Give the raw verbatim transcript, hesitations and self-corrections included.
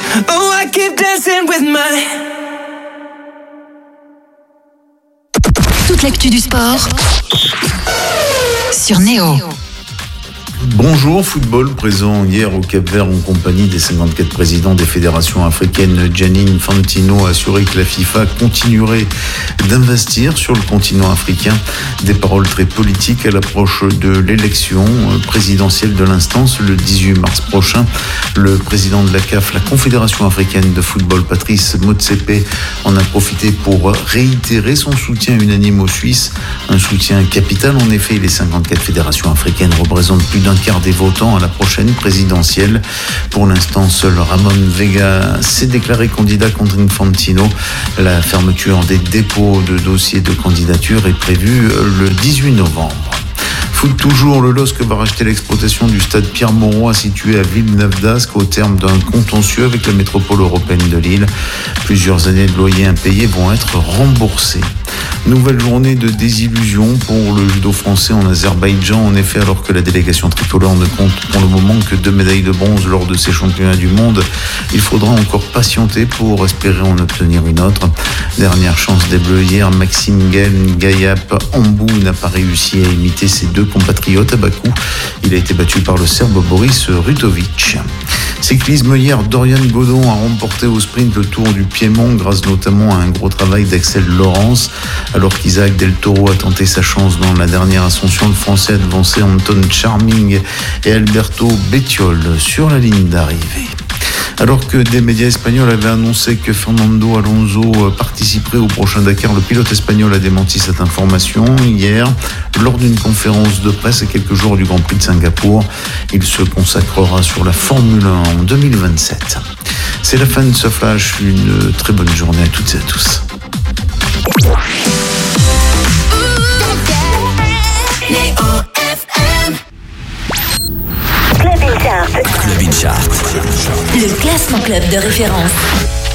Oh, I keep dancing with my... Toute l'actu du sport sur Néo. Bonjour, football présent hier au Cap-Vert en compagnie des cinquante-quatre présidents des fédérations africaines. Gianni Infantino a assuré que la FIFA continuerait d'investir sur le continent africain. Des paroles très politiques à l'approche de l'élection présidentielle de l'instance le dix-huit mars prochain. Le président de la C A F, la Confédération africaine de football, Patrice Motsepe, en a profité pour réitérer son soutien unanime aux Suisses. Un soutien capital en effet. Les cinquante-quatre fédérations africaines représentent plus d'un quart des votants à la prochaine présidentielle. Pour l'instant, seul Ramon Vega s'est déclaré candidat contre Infantino. La fermeture des dépôts de dossiers de candidature est prévue le dix-huit novembre. Foot toujours, le L O S C va racheter l'exploitation du stade Pierre-Mauroy situé à Villeneuve-d'Ascq au terme d'un contentieux avec la métropole européenne de Lille. Plusieurs années de loyers impayés vont être remboursés. Nouvelle journée de désillusion pour le judo français en Azerbaïdjan. En effet, alors que la délégation tricolore ne compte pour le moment que deux médailles de bronze lors de ces championnats du monde, il faudra encore patienter pour espérer en obtenir une autre. Dernière chance des Bleus hier, Maxime Gayap Ambou n'a pas réussi à imiter ses deux compatriotes à Bakou. Il a été battu par le Serbe Boris Rutovic. Cyclisme hier, Dorian Godon a remporté au sprint le Tour du Piémont grâce notamment à un gros travail d'Axel Laurence. Alors qu'Isaac Del Toro a tenté sa chance dans la dernière ascension, le Français a devancé Anton Charming et Alberto Bettiol sur la ligne d'arrivée. Alors que des médias espagnols avaient annoncé que Fernando Alonso participerait au prochain Dakar, le pilote espagnol a démenti cette information hier lors d'une conférence de presse à quelques jours du Grand Prix de Singapour. Il se consacrera sur la Formule un en deux mille vingt-sept. C'est la fin de ce flash. Une très bonne journée à toutes et à tous. Club In Chart. Le classement club de référence.